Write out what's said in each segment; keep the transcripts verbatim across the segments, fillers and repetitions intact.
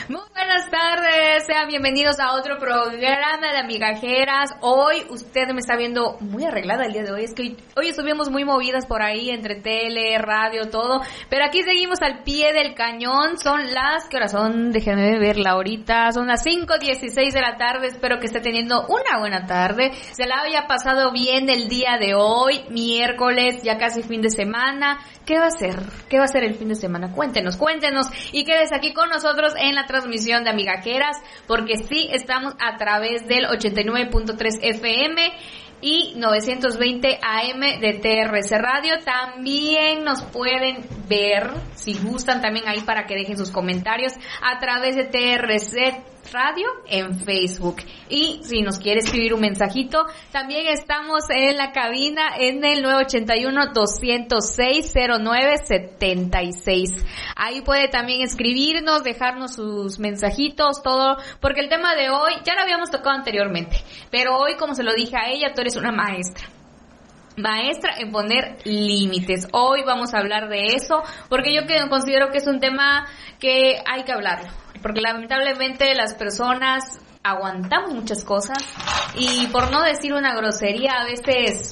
Muy buenas tardes, sean bienvenidos a otro programa de Amigajeras. Hoy usted me está viendo muy arreglada el día de hoy, es que hoy, hoy estuvimos muy movidas por ahí, entre tele, radio, todo, pero aquí seguimos al pie del cañón. Son las, ¿qué horas son? Déjenme ver la horita, son las cinco dieciséis de la tarde. Espero que esté teniendo una buena tarde, se la haya pasado bien el día de hoy, miércoles, ya casi fin de semana. ¿Qué va a hacer? ¿Qué va a hacer el fin de semana? Cuéntenos, cuéntenos y quédese aquí con nosotros en la transmisión de Amigajeras, porque sí estamos a través del ochenta y nueve punto tres F M y novecientos veinte A M de T R C Radio. También nos pueden ver, si gustan, también ahí para que dejen sus comentarios a través de T R C Radio en Facebook. Y si nos quiere escribir un mensajito, también estamos en la cabina en el nueve ochenta y uno, doscientos seis, cero nueve setenta y seis. Ahí puede también escribirnos, dejarnos sus mensajitos, todo, porque el tema de hoy ya lo habíamos tocado anteriormente, pero hoy, como se lo dije a ella, tú eres una maestra. Maestra en poner límites. Hoy vamos a hablar de eso, porque yo que considero que es un tema que hay que hablarlo, porque lamentablemente las personas aguantamos muchas cosas y, por no decir una grosería, a veces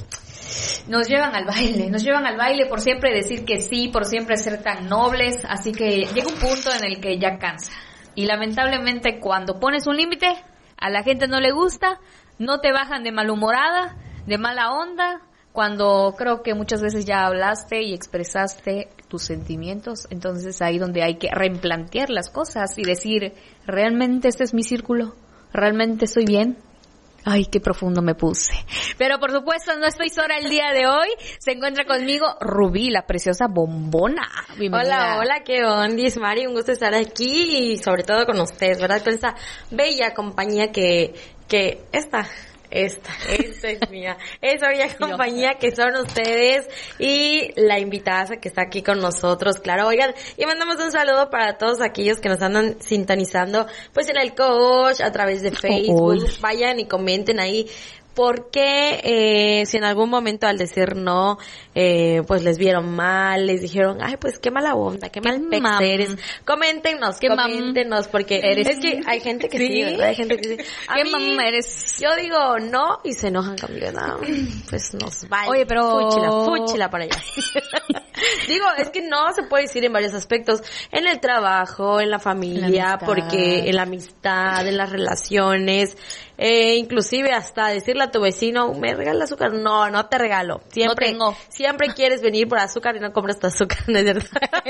nos llevan al baile, nos llevan al baile por siempre decir que sí, por siempre ser tan nobles, así que llega un punto en el que ya cansa. Y lamentablemente cuando pones un límite, a la gente no le gusta, no te bajan de malhumorada, de mala onda, cuando creo que muchas veces ya hablaste y expresaste tus sentimientos. Entonces ahí donde hay que replantear las cosas y decir, ¿realmente este es mi círculo? ¿Realmente estoy bien? Ay, qué profundo me puse. Pero por supuesto no estoy sola el día de hoy. Se encuentra conmigo Rubí, la preciosa bombona. Bienvenida. Hola, hola, qué ondis, Mari. Un gusto estar aquí y sobre todo con ustedes, ¿verdad? Con esta bella compañía que, que esta... Esta, esta es mía. Esa bella compañía que son ustedes y la invitada que está aquí con nosotros, claro. Oigan, y mandamos un saludo para todos aquellos que nos andan sintonizando, pues en el coach, a través de Facebook. Oh, oh. Vayan y comenten ahí. Porque eh, si en algún momento al decir no, eh, pues les vieron mal, les dijeron, ay, pues qué mala onda, qué, qué mal pex eres. Coméntenos, qué coméntenos, porque eres. Es que hay gente que sí, sí ¿verdad? Hay gente que sí. A ¿Qué mí, mamá eres? Yo digo no y se enojan conmigo. No, pues nos va. Oye, pero... Fúchila, fúchila para allá. Digo, es que no se puede decir en varios aspectos. En el trabajo, en la familia, la porque en la amistad, en las relaciones, eh, inclusive hasta decirle a tu vecino, ¿me regala azúcar? No, no te regalo. Siempre, no tengo. Siempre quieres venir por azúcar y no compras tu azúcar, ¿no es cierto?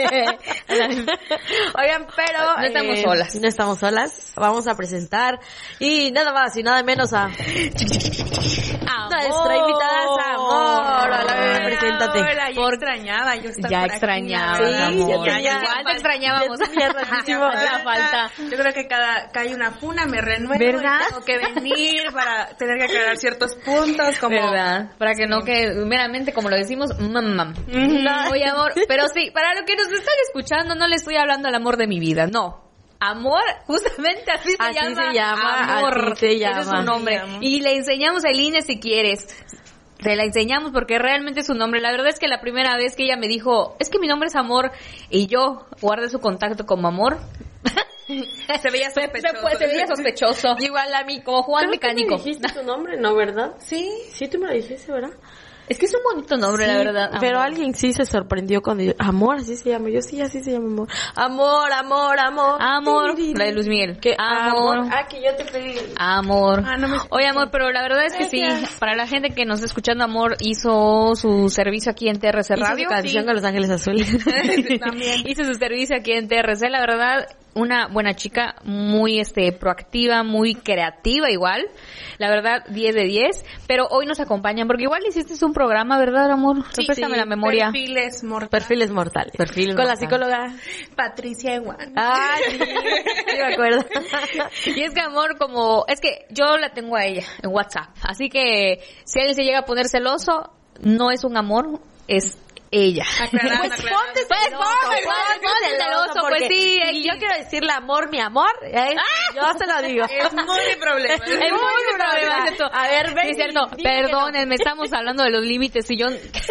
Oigan, pero... No estamos eh, solas. No estamos solas. Vamos a presentar y nada más y nada menos a... Amor. Nuestra invitada es Amor. Hola, bebé, preséntate. Hola, yo extrañaba, yo estaba Ya por extrañaba, aquí, sí, amor. ya tenía, igual te extrañábamos. Ya tenía la falta. Yo creo que cada que hay una funa me renuevo, ¿verdad? Y tengo que venir para tener que aclarar ciertos puntos, como ¿verdad? Para que sí. No quede meramente, como lo decimos, mamá. Mm-hmm. Oye, amor, pero sí, para los que nos están escuchando, no le estoy hablando al amor de mi vida, no. Amor, justamente así se así llama. Se llama amor. Así se llama. Ese es su nombre. Y le enseñamos el I N E si quieres. Te la enseñamos porque realmente es su nombre. La verdad es que la primera vez que ella me dijo, es que mi nombre es Amor, y yo guardé su contacto como Amor. Se veía sospechoso. Se, se, se veía sospechoso. Igual a mí. Como Juan ¿Pero Mecánico. ¿Tú me dijiste tu nombre? No, ¿verdad? Sí. Sí, tú me lo dijiste, ¿verdad? Es que es un bonito nombre, sí, la verdad. Amor. Pero alguien sí se sorprendió cuando yo, Amor, así se llama. Yo sí, así se llama Amor. Amor, amor, amor. Amor. La de Luis Miguel. ¿Qué? Amor. amor. Ah, que yo te pedí. Amor. Ah, no me... Oye, Amor, pero la verdad es que sí, para la gente que nos está escuchando, Amor hizo su servicio aquí en T R C Radio. Hizo su canción sí. Con Los Ángeles Azules. También. Hizo su servicio aquí en T R C, la verdad, una buena chica, muy este proactiva, muy creativa igual. La verdad, diez de diez. Pero hoy nos acompañan, porque igual hiciste un programa, ¿verdad, Amor? Sí, Préstame sí. la memoria. Perfiles mortales. Perfiles mortales. Perfiles Con mortales. la psicóloga Patricia Ewan. Ah, sí, sí me acuerdo. Y es que, Amor, como... Es que yo la tengo a ella en WhatsApp. Así que si alguien se llega a poner celoso, no es un amor, es... ella. Aclarando, pues aclarando. ponte celoso, pues, ponte celoso, pues sí. Y yo quiero decirle amor, mi amor, es, yo se lo digo. Es muy mi problema. Es muy mi problema, ¿cierto? A ver, ven. Sí, cierto. Perdónenme, estamos hablando de los límites y yo...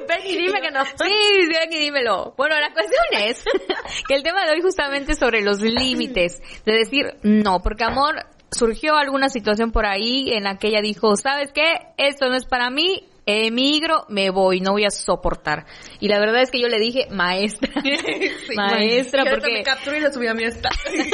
Ven y dime que no. Sí, ven y dímelo. Bueno, la cuestión es que el tema de hoy justamente es sobre los límites, de decir no, porque amor, surgió alguna situación por ahí en la que ella dijo, ¿sabes qué? Esto no es para mí, emigro, me voy, no voy a soportar. Y la verdad es que yo le dije, maestra, sí, maestra, bueno, porque... me capturé y lo subí a mi estado.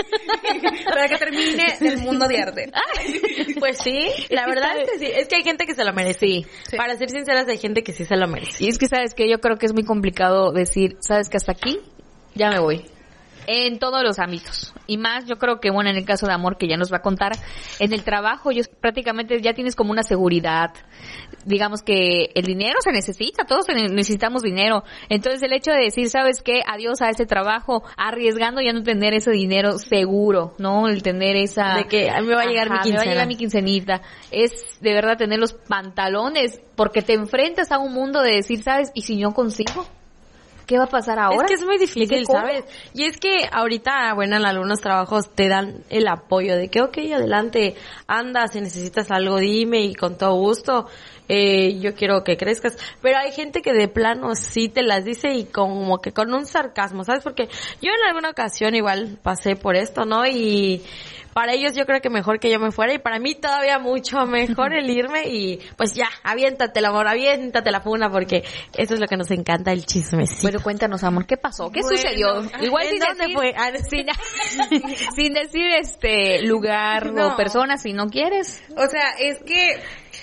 Para que termine el mundo de arte. Pues sí, la verdad es que sí, es que hay gente que se lo merece. Sí. Sí. Para ser sinceras, hay gente que sí se lo merece. Y es que, ¿sabes qué? Yo creo que es muy complicado decir, ¿sabes qué? Hasta aquí, ya me voy. En todos los ámbitos. Y más, yo creo que, bueno, en el caso de amor, que ya nos va a contar, en el trabajo, yo prácticamente ya tienes como una seguridad. Digamos que el dinero se necesita, todos necesitamos dinero. Entonces, el hecho de decir, ¿sabes qué? Adiós a ese trabajo, arriesgando ya no tener ese dinero seguro, ¿no? El tener esa... De que a mí me va a llegar Ajá, mi quincena. me va a llegar mi quincenita. Es de verdad tener los pantalones, porque te enfrentas a un mundo de decir, ¿sabes? ¿Y si no consigo? ¿Qué va a pasar ahora? Es que es muy difícil, ¿sabes? Y es que ahorita, bueno, en algunos trabajos te dan el apoyo de que, ok, adelante, anda, si necesitas algo, dime y con todo gusto, eh, yo quiero que crezcas. Pero hay gente que de plano sí te las dice y como que con un sarcasmo, ¿sabes? Porque yo en alguna ocasión igual pasé por esto, ¿no? Y... para ellos yo creo que mejor que yo me fuera y para mí todavía mucho mejor el irme y pues ya, aviéntate el amor, aviéntate la funa porque eso es lo que nos encanta, el chismecito. Bueno, cuéntanos, amor, ¿qué pasó? ¿Qué bueno, sucedió? Igual sin dónde decir, fue? Ah, sin, sin decir este lugar no. o persona si no quieres. O sea, es que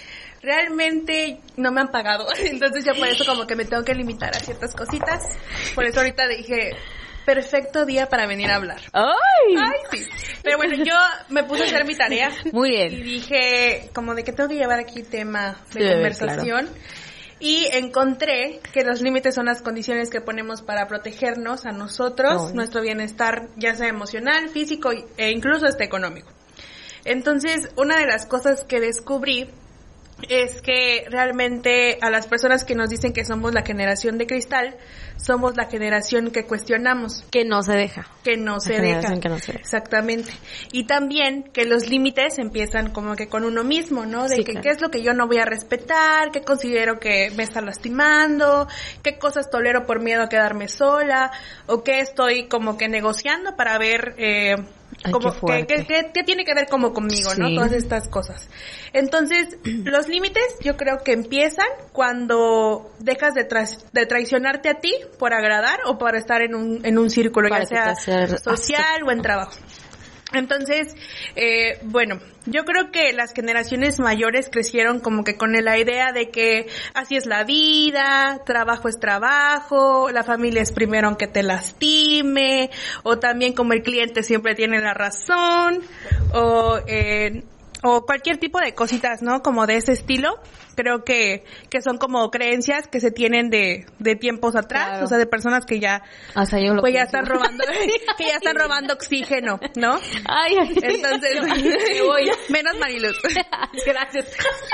realmente no me han pagado, entonces ya por eso como que me tengo que limitar a ciertas cositas. Por eso ahorita dije, perfecto día para venir a hablar. ¡Ay! Ay, sí. Pero bueno, yo me puse a hacer mi tarea. Muy bien. Y dije, como de que tengo que llevar aquí tema de Sí, conversación. Claro. Y encontré que los límites son las condiciones que ponemos para protegernos a nosotros, oh, nuestro bienestar, ya sea emocional, físico e incluso hasta económico. Entonces, una de las cosas que descubrí es que realmente a las personas que nos dicen que somos la generación de cristal, somos la generación que cuestionamos. Que no se deja. Que no se la deja. Que no se deja. Exactamente. Y también que los límites empiezan como que con uno mismo, ¿no? De sí, que claro. qué es lo que yo no voy a respetar, qué considero que me está lastimando, qué cosas tolero por miedo a quedarme sola, o qué estoy como que negociando para ver... Eh, Ay, como qué que, que, que, que tiene que ver como conmigo, sí. ¿no? Todas estas cosas. Entonces, los límites yo creo que empiezan cuando dejas de, tra- de traicionarte a ti por agradar o por estar en un, en un círculo, para ya sea social hasta... o en trabajo. Entonces, eh, bueno, yo creo que las generaciones mayores crecieron como que con la idea de que así es la vida, trabajo es trabajo, la familia es primero aunque te lastime, o también como el cliente siempre tiene la razón, o eh, o cualquier tipo de cositas, ¿no? Como de ese estilo. Creo que que son como creencias que se tienen de de tiempos atrás, claro. O sea, de personas que ya o sea, yo lo pues ya están robando que ya están robando oxígeno, ¿no? Ay, ay. Entonces, me voy. Menos Mariluz. Gracias.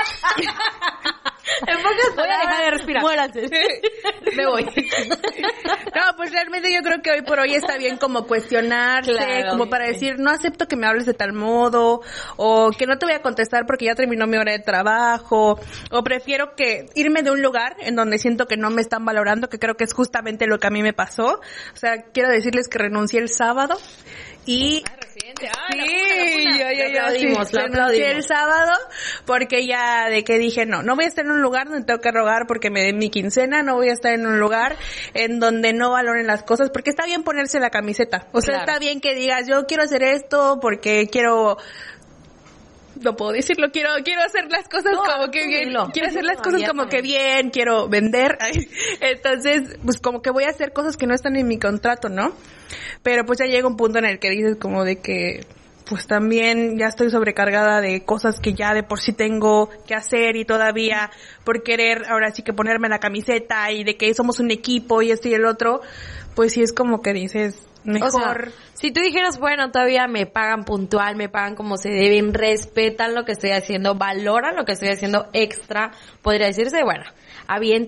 En pocas voy a dejar de respirar. Muéranse. Me voy. No, pues realmente yo creo que hoy por hoy está bien como cuestionarse, claro, como para decir, no acepto que me hables de tal modo, o que no te voy a contestar porque ya terminó mi hora de trabajo, o prefiero que irme de un lugar en donde siento que no me están valorando, que creo que es justamente lo que a mí me pasó. O sea, quiero decirles que renuncié el sábado y... Ah, reciente. Ah, sí, la puna, la puna. ya, ya, ya, aplaudimos, sí, la renuncié aplaudimos. el sábado porque ya de que dije, no, no voy a estar en un lugar donde tengo que rogar porque me den mi quincena, no voy a estar en un lugar en donde no valoren las cosas, porque está bien ponerse la camiseta. O sea, claro. Está bien que digas, yo quiero hacer esto porque quiero... No puedo decirlo, quiero quiero hacer las cosas no, como que bien, dilo. quiero hacer las cosas como que bien, quiero vender, entonces pues como que voy a hacer cosas que no están en mi contrato, ¿no? Pero pues ya llega un punto en el que dices como de que pues también ya estoy sobrecargada de cosas que ya de por sí tengo que hacer y todavía por querer ahora sí que ponerme la camiseta y de que somos un equipo y esto y el otro, pues sí es como que dices... Mejor. O sea, si tú dijeras, bueno, todavía me pagan puntual, me pagan como se deben, respetan lo que estoy haciendo, valoran lo que estoy haciendo extra, podría decirse, bueno, avienta